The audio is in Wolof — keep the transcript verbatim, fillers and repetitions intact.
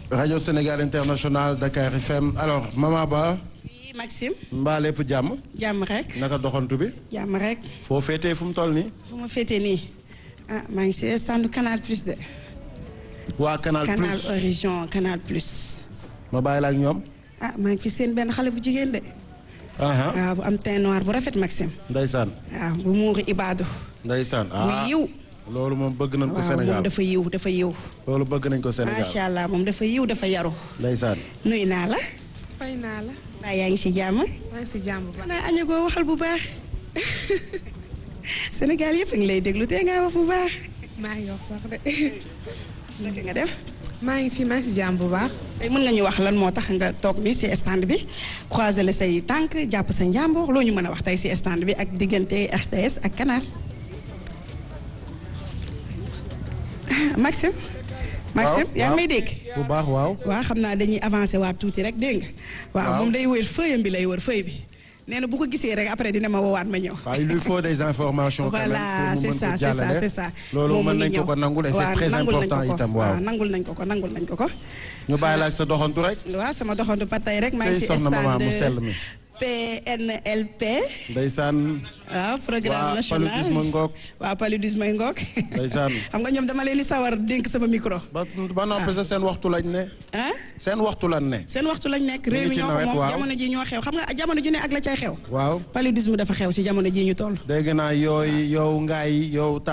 rajo Sénégal International Dakar F M alors Mama Ba. oui Maxime. mbaa lépp jàmm. jàmm rek. naka doxantu bi. jàmm rek. foo féetee fu mu toll nii. fu ma féetee nii ah maa ngi si standu Canal Plus de. waa Canal Plus Canal Horizon Canal Plus. ma bàyyi la ak ñoom. ah maa ngi fi seen benn xale bu jigéen de. waaw bu am teint noir bu rafet Maxime. ndeysaan. waaw bu muuri Ibadu. ndeysaan ah bu yiw. loolu moom bëgg nañ ko waaw Sénégal moom dafa yiw dafa yiw. loolu bëgg nañ ko Sénégal macha allah moom dafa yiw dafa yaru. ndeysaan. nuyu naa la. fay naa la. waaw yaa ngi si jàmm. maa ngi si jàmm bu baax. naa añagoo waxal bu baax. Sénégal yëpp a ngi lay déglu tey ngaa wax bu baax. maa ngi wax sax de. naka nga def. maa ngi fi maa ngi si jàmm bu baax. tey mën nga ñu wax lan moo tax nga toog ni si stand bi croiser la say tànk jàpp sa njàmbur loo ñu mën a wax tey si stand bi ak diggante R T S ak Canal. Maxime. Maxime yaa ngi may dégg. bu baax waaw. waaw xam naa dañuy avancer waat tuuti rek dégg nga. waaw moom day wër feuille bi lay wër feuille bi. nee na bu ko gisee rek après dina ma woowaat ma ñëw. waaw il lui faut des informations. voilà c'est ça c'est ça c'est ça. loolu mën nañ ko ko nangul et c'est très important itam waaw. nangul nañ ko ko nangul nañ ko ko. ñu bàyyi la ak sa doxantu rek. waaw sama doxantu ba tey rek. maa ngi tey ci soxna maman mu sell stand mi. P N L P. ndeysaan. waaw programme waa national paludisme ngoog. waaw paludisme ngoog. ndeysaan. xam nga ñoom dama leen di sawar dénk sama micro. ba ba noppi sa seen waxtu lañ ne. ah. seen waxtu lañ ne. seen waxtu lañ nekk réew mi ci ñoo ko nawet, moom waaw. jamono ji ñoo xew xam nga jamono ju ne ak la cay xew. waaw. paludisme dafa xew si jamono ji ñu toll. dégg naa yooyu yow ngaay yow.